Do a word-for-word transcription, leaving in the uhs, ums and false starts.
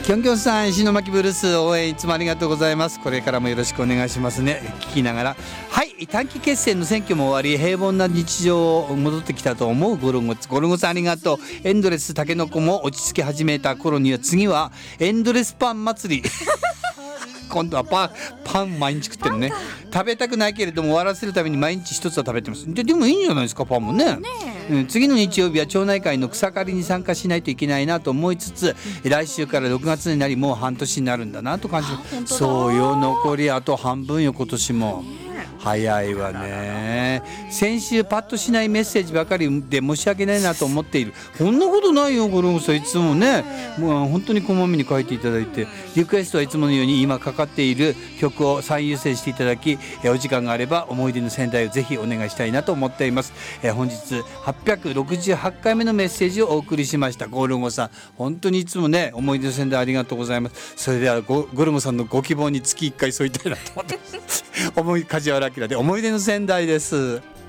きょんきょんさん、石巻ブルース応援いつもありがとうございます。これからもよろしくお願いしますね。聞きながら、はい、短期決戦の選挙も終わり、平凡な日常戻ってきたと思うゴルゴゴルゴさんありがとう。エンドレスタケノコも落ち着き始めた頃には、次はエンドレスパン祭り今度はパンパン毎日食ってるね。食べたくないけれども終わらせるために毎日一つは食べてます。で, でもいいんじゃないですか、パンも ね, ね、うん、次の日曜日は町内会の草刈りに参加しないといけないなと思いつつ、来週からろくがつになり、もう半年になるんだなと感じます。そうよ、残りあと半分よ、今年も。早いわね。先週パッとしないメッセージばかりで申し訳ないなと思っている。こんなことないよ、ゴルゴさん、いつもね、もう本当にこまめに書いていただいて、リクエストはいつものように今かかっている曲を最優先していただき、お時間があれば思い出の仙台をぜひお願いしたいなと思っています。え本日はっぴゃくろくじゅうはちかいめのメッセージをお送りしました。ゴルゴさん、本当にいつもね、思い出の仙台ありがとうございます。それでは ゴ, ゴルゴさんのご希望に月いっかい添いたいなと思ってます思い梶原明で思い出の仙台です。